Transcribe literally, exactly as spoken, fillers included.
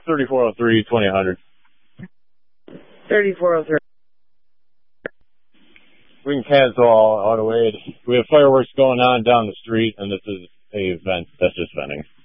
thirty-four oh three, twenty hundred. thirty-four oh three. We can cancel all auto aid. We have fireworks going on down the street, and this is a event that's just venting.